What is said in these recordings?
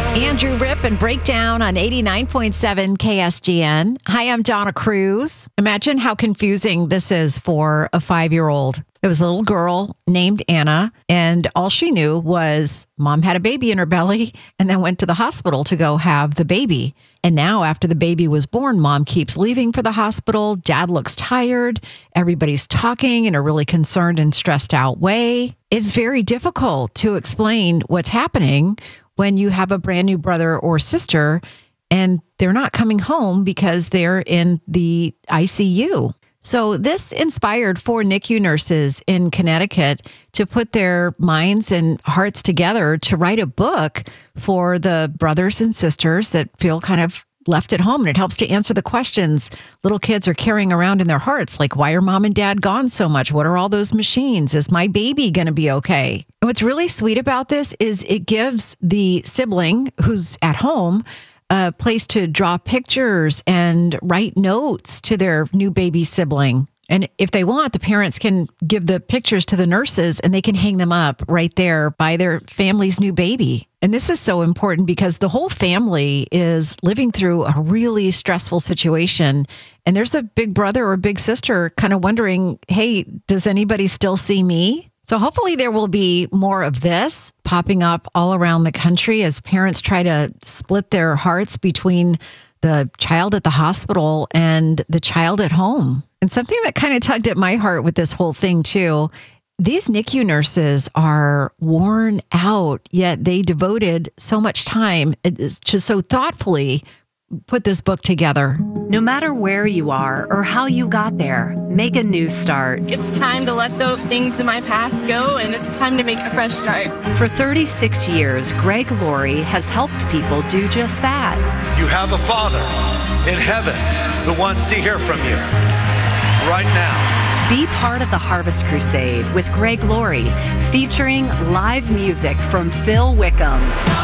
Andrew Rip and Breakdown on 89.7 KSGN. Hi, I'm Donna Cruz. Imagine how confusing this is for a 5-year-old. There was a little girl named Anna, and all she knew was mom had a baby in her belly and then went to the hospital to go have the baby. And now after the baby was born, mom keeps leaving for the hospital. Dad looks tired. Everybody's talking in a really concerned and stressed out way. It's very difficult to explain what's happening when you have a brand new brother or sister and they're not coming home because they're in the ICU. So this inspired 4 NICU nurses in Connecticut to put their minds and hearts together to write a book for the brothers and sisters that feel kind of left at home. And it helps to answer the questions little kids are carrying around in their hearts, like, why are mom and dad gone so much? What are all those machines? Is my baby going to be okay? And what's really sweet about this is it gives the sibling who's at home a place to draw pictures and write notes to their new baby sibling. And if they want, the parents can give the pictures to the nurses and they can hang them up right there by their family's new baby. And this is so important because the whole family is living through a really stressful situation. And there's a big brother or big sister kind of wondering, hey, does anybody still see me? So hopefully there will be more of this popping up all around the country as parents try to split their hearts between the child at the hospital and the child at home. And something that kind of tugged at my heart with this whole thing too, these NICU nurses are worn out, yet they devoted so much time to so thoughtfully put this book together. No matter where you are or how you got there, make a new start. It's time to let those things in my past go, and it's time to make a fresh start. For 36 years, Greg Laurie has helped people do just that. You have a Father in heaven who wants to hear from you right now. Be part of the Harvest Crusade with Greg Laurie, featuring live music from Phil Wickham,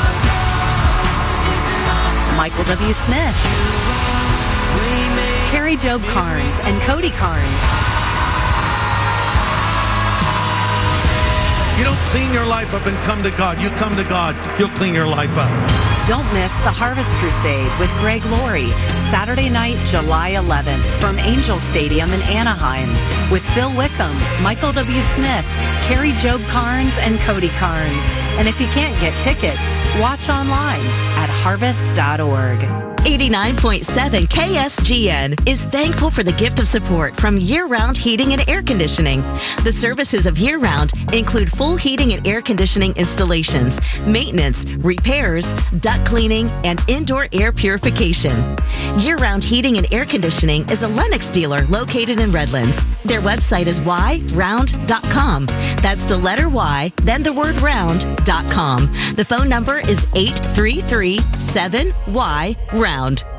Michael W. Smith, Carrie Job Carnes, and Cody Carnes. You don't clean your life up and come to God. You come to God, you'll clean your life up. Don't miss the Harvest Crusade with Greg Laurie, Saturday night, July 11th from Angel Stadium in Anaheim with Phil Wickham, Michael W. Smith, Carrie Job Carnes, and Cody Carnes. And if you can't get tickets, watch online at harvest.org. 89.7 KSGN is thankful for the gift of support from Year Round Heating and Air Conditioning. The services of Year Round include full heating and air conditioning installations, maintenance, repairs, duct cleaning, and indoor air purification. Year Round Heating and Air Conditioning is a Lennox dealer located in Redlands. Their website is yround.com. That's the letter Y, then the word round.com. The phone number is 833-7Y-ROUND.